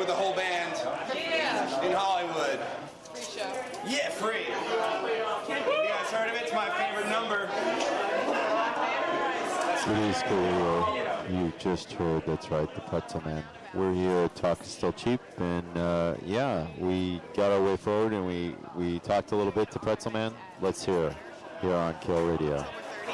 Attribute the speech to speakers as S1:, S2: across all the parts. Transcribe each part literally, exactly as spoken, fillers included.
S1: with the whole band
S2: Yeah.
S1: in Hollywood.
S2: Free show.
S1: Yeah, free. You guys heard of it? It's my favorite number.
S3: It is Kill Radio. You just heard, that's right, the Pretzel Man. We're here at Talk is Still Cheap, and uh, yeah, we got our way forward and we, we talked a little bit to Pretzel Man. Let's hear here on Kill Radio.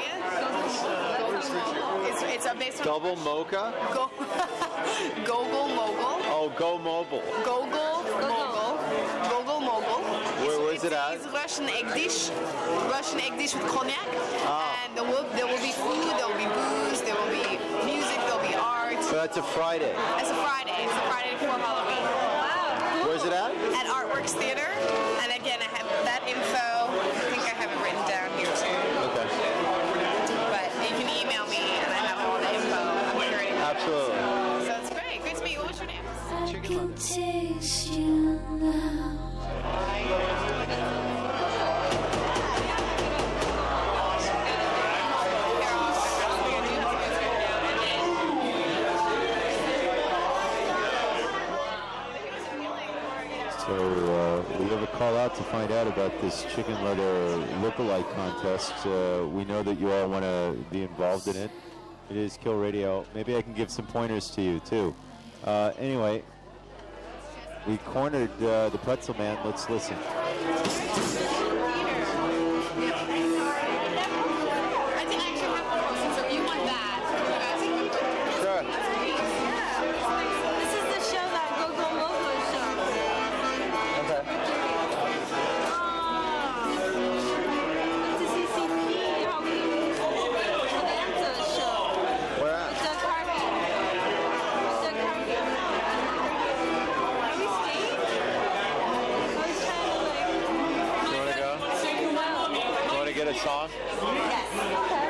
S4: It's, it's a based on
S5: Double Mocha?
S4: Go, Gogol Mogul.
S5: Oh, Go Mobile.
S4: Gogol Mogul. Gogol Mogul.
S5: Where was it at?
S4: It's Russian egg dish. Russian egg dish with cognac.
S5: Oh.
S4: And there will, there will be food, there will be booze, there will be music, there will be art.
S5: So that's a Friday.
S4: It's a Friday. It's a Friday before Halloween. Wow.
S5: Where's it at?
S4: At Artworks Theater. And again, I have that info. I think I have it written down here too.
S5: Okay.
S4: But you can email me and I have all the info. I'm curating.
S5: Absolutely.
S4: So it's great. Great to meet you. What was your name?
S6: I can taste you now.
S3: So uh, we have a call out to find out about this chicken leather lookalike contest. Uh, we know that you all want to be involved in it. It is Kill Radio. Maybe I can give some pointers to you too. Uh, anyway, we cornered uh, the Pretzel Man. Let's listen.
S5: Sure.
S6: This is the show that Gogol Mogul show.
S5: Okay.
S6: Ah. It's a C C P Halloween Bonanza show.
S5: Where at?
S6: With Doug Harvey. Doug Harvey. Are we staying? I was trying to like...
S5: You want to go?
S6: No.
S5: You want to get a song?
S6: Yes. Okay.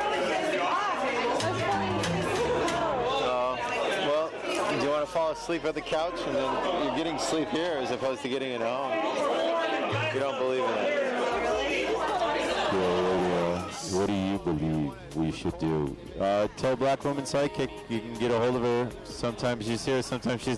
S5: Uh, well, do you want to fall asleep at the couch and then you're getting sleep here as opposed to getting it home? You don't believe in it.
S3: Kill Radio. What do you believe we should do? Uh, tell Black Woman Sidekick you can get a hold of her. Sometimes she's here, sometimes she's